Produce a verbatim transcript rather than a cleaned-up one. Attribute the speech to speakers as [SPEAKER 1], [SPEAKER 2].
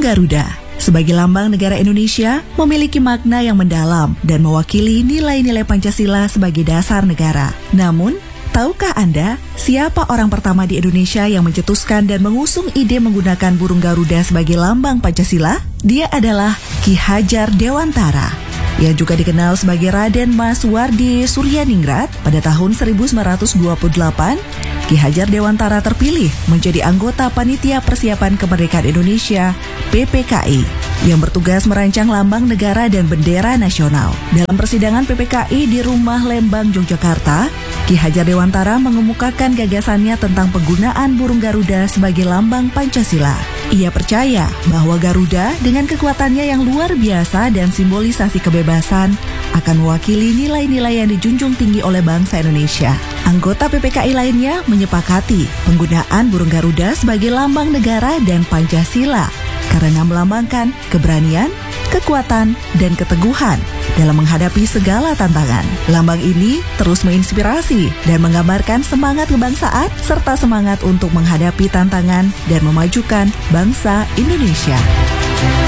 [SPEAKER 1] Garuda sebagai lambang negara Indonesia memiliki makna yang mendalam dan mewakili nilai-nilai Pancasila sebagai dasar negara. Namun, tahukah Anda siapa orang pertama di Indonesia yang mencetuskan dan mengusung ide menggunakan burung Garuda sebagai lambang Pancasila? Dia adalah Ki Hajar Dewantara, yang juga dikenal sebagai Raden Mas Wardi Suryaningrat. Pada tahun seribu sembilan ratus dua puluh delapan, Ki Hajar Dewantara terpilih menjadi anggota Panitia Persiapan Kemerdekaan Indonesia P P K I yang bertugas merancang lambang negara dan bendera nasional. Dalam persidangan P P K I di Rumah Lembang, Yogyakarta, Ki Hajar Dewantara mengemukakan gagasannya tentang penggunaan burung Garuda sebagai lambang Pancasila. Ia percaya bahwa Garuda dengan kekuatannya yang luar biasa dan simbolisasi kebebasan akan mewakili nilai-nilai yang dijunjung tinggi oleh bangsa Indonesia. Anggota P P K I lainnya menyepakati penggunaan burung Garuda sebagai lambang negara dan Pancasila karena melambangkan keberanian, kekuatan, dan keteguhan dalam menghadapi segala tantangan. Lambang ini terus menginspirasi dan menggambarkan semangat kebangsaan serta semangat untuk menghadapi tantangan dan memajukan bangsa Indonesia.